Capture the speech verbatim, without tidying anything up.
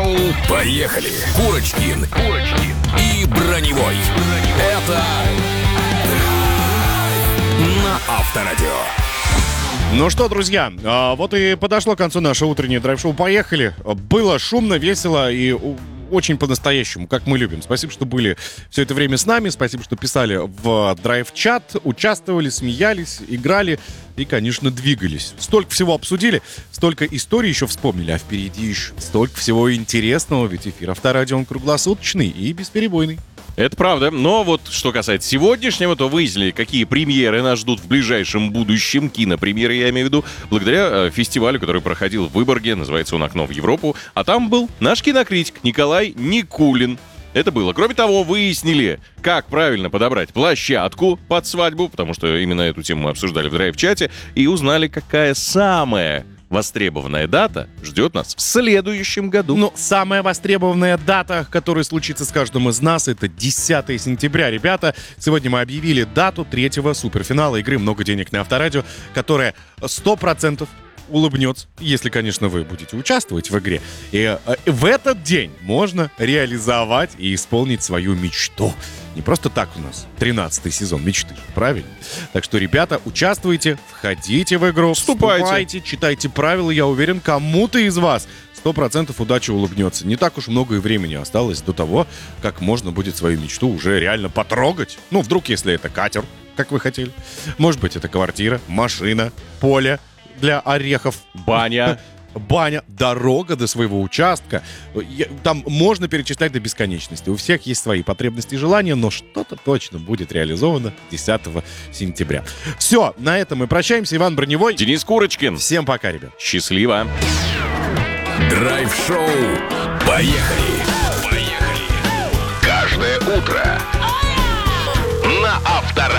Драйв-шоу. Поехали. Курочкин, Курочкин и Броневой. Это Драйв на Авторадио. Ну что, друзья, вот и подошло к концу наше утреннее драйв-шоу. Поехали. Было шумно, весело и очень по-настоящему, как мы любим. Спасибо, что были все это время с нами. Спасибо, что писали в драйв-чат, участвовали, смеялись, играли и, конечно, двигались. Столько всего обсудили, столько историй еще вспомнили, а впереди еще столько всего интересного, ведь эфир Авторадио, он круглосуточный и бесперебойный. Это правда, но вот что касается сегодняшнего, то выяснили, какие премьеры нас ждут в ближайшем будущем, кинопремьеры, я имею в виду, благодаря э, фестивалю, который проходил в Выборге, называется он «Окно в Европу», а там был наш кинокритик Николай Никулин. Это было. Кроме того, выяснили, как правильно подобрать площадку под свадьбу, потому что именно эту тему мы обсуждали в драйв-чате, и узнали, какая самая востребованная дата ждет нас в следующем году. Ну, самая востребованная дата, которая случится с каждым из нас, это десятое сентября. Ребята, сегодня мы объявили дату третьего суперфинала игры «Много денег на Авторадио», которая сто процентов улыбнется, если, конечно, вы будете участвовать в игре. И э, в этот день можно реализовать и исполнить свою мечту. Не просто так у нас тринадцатый сезон мечты, правильно? Так что, ребята, участвуйте, входите в игру, вступайте, вступайте, читайте правила. Я уверен, кому-то из вас сто процентов удача улыбнется. Не так уж много и времени осталось до того, как можно будет свою мечту уже реально потрогать. Ну, вдруг, если это катер, как вы хотели. Может быть, это квартира, машина, поле для орехов, баня, баня, дорога до своего участка. Там можно перечислять до бесконечности. У всех есть свои потребности и желания, но что-то точно будет реализовано десятого сентября. Все, на этом мы прощаемся. Иван Броневой, Денис Курочкин. Всем пока, ребят. Счастливо. Драйв-шоу. Поехали. Поехали. Каждое утро